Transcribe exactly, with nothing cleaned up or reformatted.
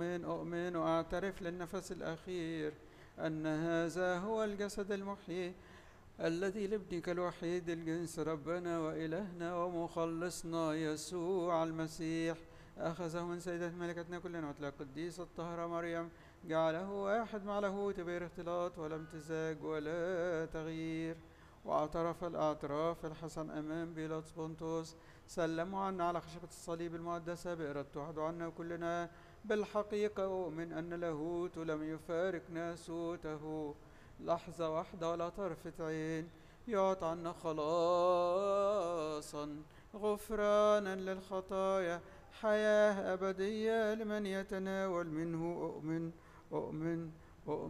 أؤمن أؤمن وأعترف للنفس الأخير أن هذا هو الجسد المحيي الذي لابنك الوحيد الجنس ربنا وإلهنا ومخلصنا يسوع المسيح أخذه من سيدة ملكتنا كلنا وتلا القديسة الطاهرة مريم جعله واحد مع لاهوت بغير اختلاط ولا امتزاج ولا تغيير، واعترف الاعتراف الحسن أمام بيلاطس بونطوس، سلموا عنا على خشبة الصليب المقدسة بإرادته وحده عنا كلنا بالحقيقة، ومن أن لاهوت لم يفارق ناسوته لحظة واحدة ولا طرفة عين، يعطى عنا خلاصا غفرانا للخطايا حياة أبدية لمن يتناول منه. أؤمن أؤمن أؤمن